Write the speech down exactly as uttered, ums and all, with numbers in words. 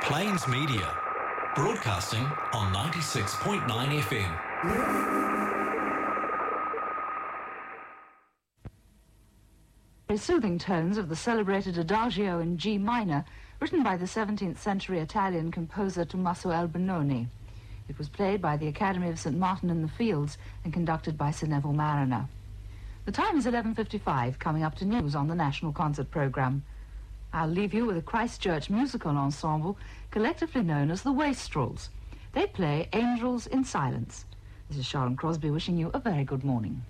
Plains Media, broadcasting on ninety-six point nine F M. The soothing tones of the celebrated Adagio in G minor, written by the seventeenth century Italian composer Tommaso Albinoni. It was played by the Academy of Saint Martin in the Fields and conducted by Sir Neville Mariner. The time is eleven fifty-five, coming up to news on the National Concert Programme. I'll leave you with a Christchurch musical ensemble collectively known as the Wastrels. They play Angels in Silence. This is Sharon Crosby wishing you a very good morning.